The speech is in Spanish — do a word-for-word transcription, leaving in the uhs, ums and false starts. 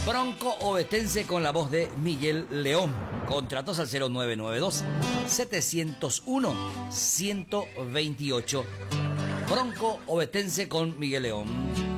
Bronco Ovetense con la voz de Miguel León. Contratos al cero nueve nueve dos, setecientos uno, ciento veintiocho. Bronco Ovetense con Miguel León.